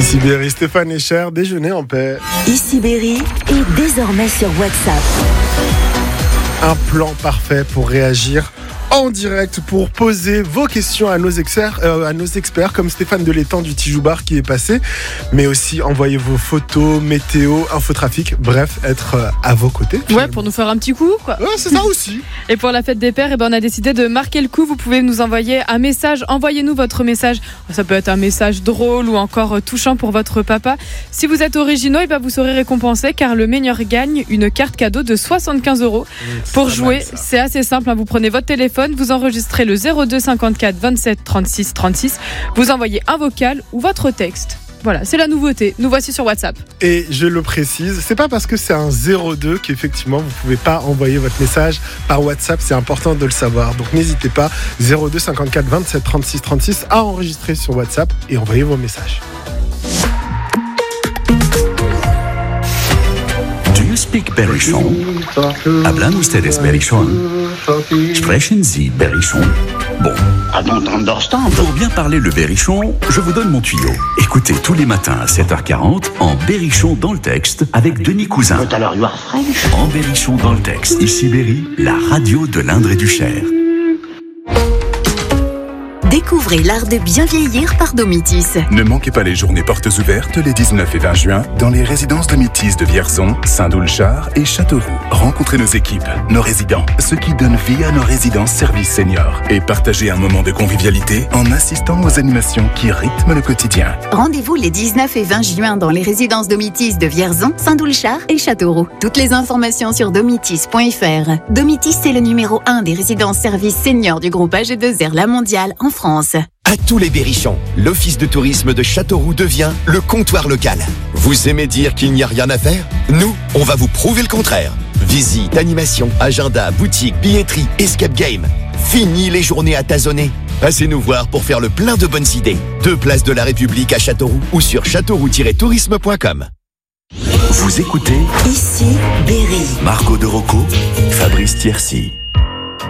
Ici Berry, Stéphane et Cher, déjeuner en paix. Ici Berry est désormais sur WhatsApp. Un plan parfait pour réagir en direct, pour poser vos questions à nos experts comme Stéphane de l'Étang du Tijoux Bar qui est passé, mais aussi envoyer vos photos, météo, infotrafic, bref, être à vos côtés. Ouais, pour nous faire un petit coup, quoi. Ouais, c'est ça aussi. Et pour la fête des pères, on a décidé de marquer le coup. Vous pouvez nous envoyer un message. Envoyez-nous votre message. Ça peut être un message drôle ou encore touchant pour votre papa. Si vous êtes originaux, vous serez récompensés car le meilleur gagne une carte cadeau de 75 €. Pour jouer, c'est assez simple. Vous prenez votre téléphone, vous enregistrez le 02 54 27 36 36. Vous envoyez un vocal ou votre texte. Voilà, c'est la nouveauté. Nous voici sur WhatsApp. Et je le précise, c'est pas parce que c'est un 02 qu'effectivement vous pouvez pas envoyer votre message par WhatsApp. C'est important de le savoir. Donc n'hésitez pas, 02 54 27 36 36 à enregistrer sur WhatsApp et envoyer vos messages. Do you speak Berrichon? Hablan ustedes Berrichon? Sprechen Sie Berrichon? Bon. I don't understand. Pour bien parler le berrichon, je vous donne mon tuyau. Écoutez tous les matins à 7h40 en Berrichon dans le texte avec Denis Cousin. But alors you are French. En Berrichon dans le texte, ici Berry, la radio de l'Indre et du Cher. Découvrez l'art de bien vieillir par Domitis. Ne manquez pas les journées portes ouvertes les 19 et 20 juin dans les résidences Domitis de Vierzon, Saint-Doulchard et Châteauroux. Rencontrez nos équipes, nos résidents, ceux qui donnent vie à nos résidences services seniors et partagez un moment de convivialité en assistant aux animations qui rythment le quotidien. Rendez-vous les 19 et 20 juin dans les résidences Domitis de Vierzon, Saint-Doulchard et Châteauroux. Toutes les informations sur domitis.fr. Domitis, c'est le numéro 1 des résidences services seniors du groupe AG2R La Mondiale en France. À tous les berrichons, l'Office de tourisme de Châteauroux devient le comptoir local. Vous aimez dire qu'il n'y a rien à faire ? Nous, on va vous prouver le contraire. Visites, animations, agenda, boutique, billetterie, escape game. Fini les journées à tâtonner. Passez nous voir pour faire le plein de bonnes idées. 2 places de la République à Châteauroux ou sur châteauroux-tourisme.com. Vous écoutez Ici Berry. Margot de Rocco, Fabrice Thiercy.